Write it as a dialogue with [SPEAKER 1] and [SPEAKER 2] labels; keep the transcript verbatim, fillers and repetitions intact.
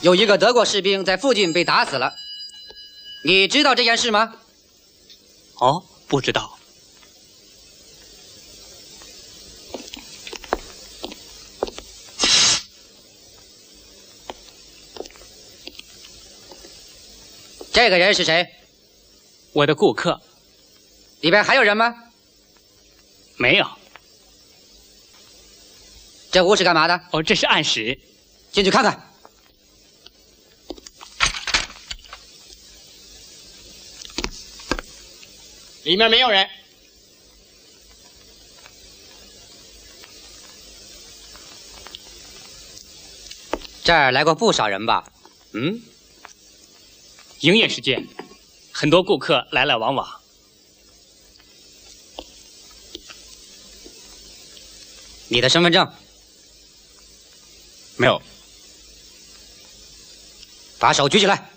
[SPEAKER 1] 有一个德国士兵在附近被打死了，你知道这件事吗？
[SPEAKER 2] 哦，不知道。
[SPEAKER 1] 这个人是谁？
[SPEAKER 2] 我的顾客。
[SPEAKER 1] 里边还有人吗？
[SPEAKER 2] 没有。
[SPEAKER 1] 这屋是干嘛的？
[SPEAKER 2] 哦，这是暗室，
[SPEAKER 1] 进去看看。
[SPEAKER 3] 里面没有人。
[SPEAKER 1] 这儿来过不少人吧？
[SPEAKER 2] 嗯，营业时间，很多顾客来来往往。
[SPEAKER 1] 你的身份证？
[SPEAKER 3] 没有。
[SPEAKER 1] 把手举起来。